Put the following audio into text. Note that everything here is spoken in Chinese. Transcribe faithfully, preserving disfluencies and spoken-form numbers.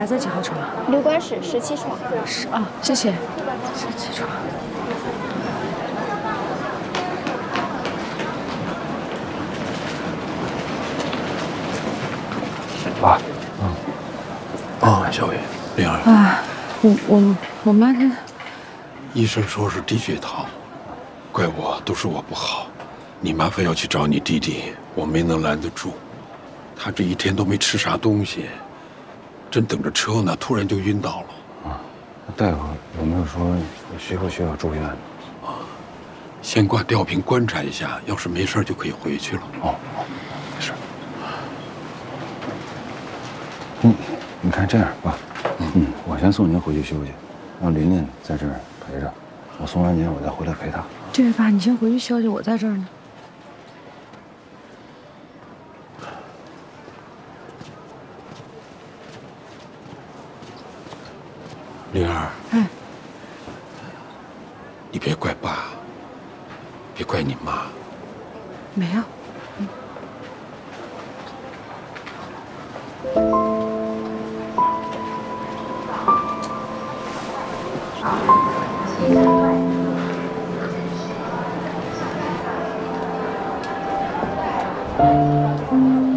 还在几号床？ 旅馆室十七床。 是啊，谢谢。十七床。 爸，嗯，啊，小雨，灵儿， 啊，我我我妈她， 医生说是低血糖，怪我，都是我不好。你妈非要去找你弟弟，我没能拦得住。他这一天都没吃啥东西，正等着车呢，突然就晕倒了。 啊，那大夫有没有说需不需要住院？ 啊，先挂吊瓶观察一下，要是没事就可以回去了。 哦，没事。嗯，你看这样吧，嗯，我先送您回去休息，让琳琳在这儿陪着。我送完您，我再回来陪她。 这位爸，你先回去休息，我在这儿呢。 灵儿， 哎， 你别怪爸，别怪你妈。 没有。嗯。